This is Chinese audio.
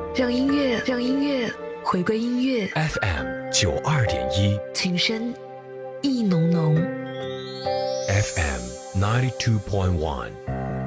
让音乐回归音乐。 FM92.1， 情深意浓浓。 FM92.1